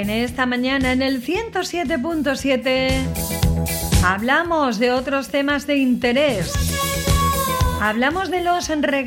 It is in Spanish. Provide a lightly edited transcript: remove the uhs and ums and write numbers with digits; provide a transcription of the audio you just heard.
En esta mañana en el 107.7 hablamos de otros temas de interés. Hablamos de los regalos